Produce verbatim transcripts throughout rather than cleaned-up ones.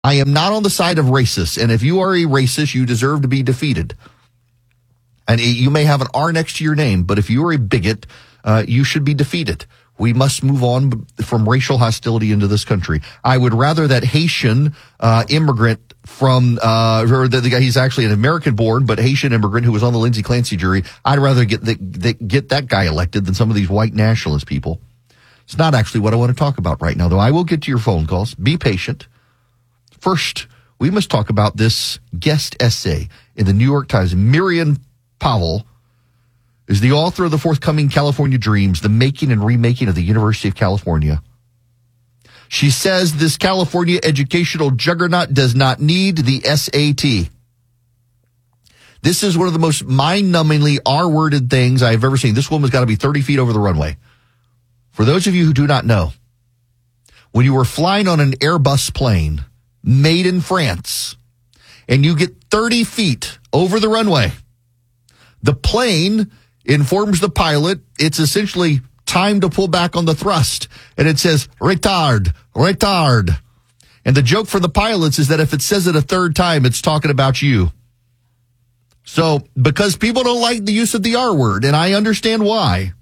I am not on the side of racists. And if you are a racist, you deserve to be defeated. And you may have an R next to your name, but if you are a bigot, uh, you should be defeated. We must move on from racial hostility into this country. I would rather that Haitian uh, immigrant from, uh, or the, the guy, he's actually an American-born, but Haitian immigrant who was on the Lindsey Clancy jury. I'd rather get the, the, get that guy elected than some of these white nationalist people. It's not actually what I want to talk about right now, though. I will get to your phone calls. Be patient. First, we must talk about this guest essay in the New York Times. Miriam Pavel is the author of the forthcoming California Dreams, the making and remaking of the University of California. She says this California educational juggernaut does not need the S A T. This is one of the most mind-numbingly R-worded things I've ever seen. This woman's got to be thirty feet over the runway. For those of you who do not know, when you were flying on an Airbus plane made in France and you get thirty feet over the runway, the plane informs the pilot it's essentially time to pull back on the thrust. And it says, retard, retard. And the joke for the pilots is that if it says it a third time, it's talking about you. So because people don't like the use of the R word, and I understand why,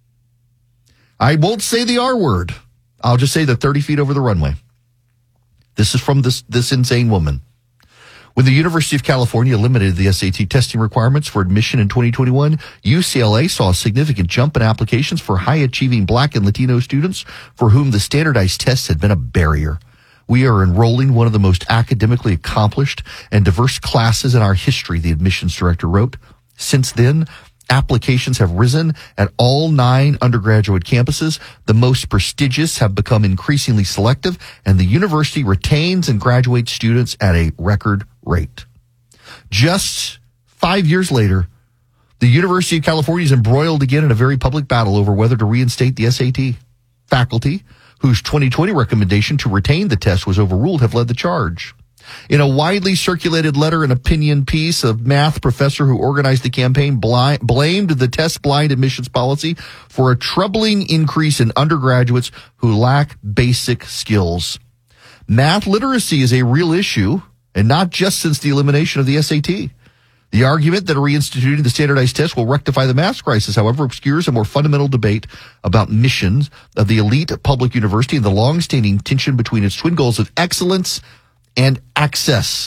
I won't say the R word. I'll just say the thirty feet over the runway. This is from this, this insane woman. When the University of California eliminated the S A T testing requirements for admission in twenty twenty-one, U C L A saw a significant jump in applications for high-achieving Black and Latino students for whom the standardized tests had been a barrier. We are enrolling one of the most academically accomplished and diverse classes in our history, the admissions director wrote. Since then, applications have risen at all nine undergraduate campuses. The most prestigious have become increasingly selective, and the university retains and graduates students at a record rate. Just five years later, the University of California is embroiled again in a very public battle over whether to reinstate the S A T. Faculty, whose twenty twenty recommendation to retain the test was overruled, have led the charge. In a widely circulated letter and opinion piece, a math professor who organized the campaign blind, blamed the test blind admissions policy for a troubling increase in undergraduates who lack basic skills. Math literacy is a real issue, and not just since the elimination of the S A T. The argument that reinstituting the standardized test will rectify the math crisis, however, obscures a more fundamental debate about missions of the elite public university and the long-standing tension between its twin goals of excellence and access.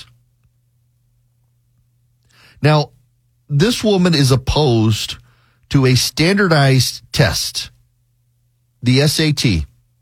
Now, this woman is opposed to a standardized test, the S A T,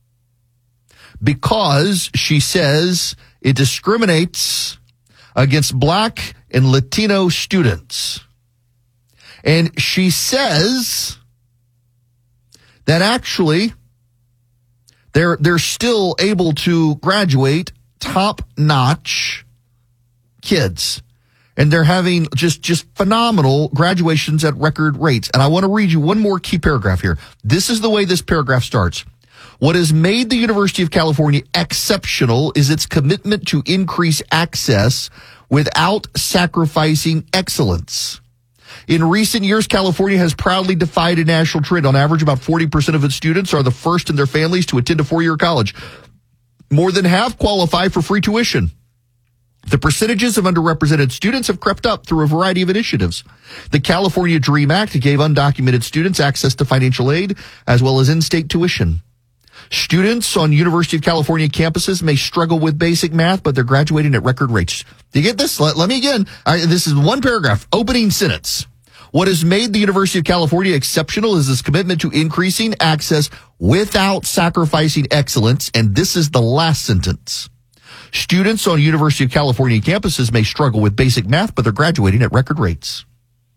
because she says it discriminates against Black and Latino students. And she says that actually they're, they're still able to graduate top-notch kids. And they're having just, just phenomenal graduations at record rates. And I want to read you one more key paragraph here. This is the way this paragraph starts. What has made the University of California exceptional is its commitment to increase access without sacrificing excellence. In recent years, California has proudly defied a national trend. On average, about forty percent of its students are the first in their families to attend a four-year college. More than half qualify for free tuition. The percentages of underrepresented students have crept up through a variety of initiatives. The California DREAM Act gave undocumented students access to financial aid as well as in-state tuition. Students on University of California campuses may struggle with basic math, but they're graduating at record rates. Do you get this? Let, let me again. I, this is one paragraph, opening sentence. What has made the University of California exceptional is its commitment to increasing access without sacrificing excellence. And this is the last sentence. Students on University of California campuses may struggle with basic math, but they're graduating at record rates.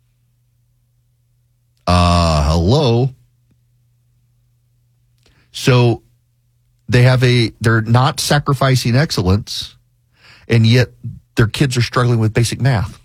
Uh, hello. So they have a, they're not sacrificing excellence, and yet their kids are struggling with basic math.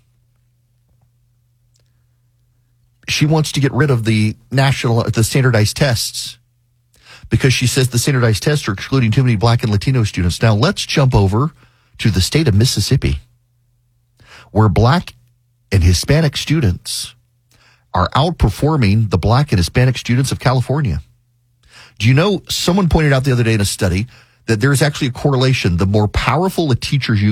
She wants to get rid of the national, the standardized tests because she says the standardized tests are excluding too many Black and Latino students. Now let's jump over to the state of Mississippi, where Black and Hispanic students are outperforming the Black and Hispanic students of California. Do you know, someone pointed out the other day in a study that there's actually a correlation. The more powerful the teachers you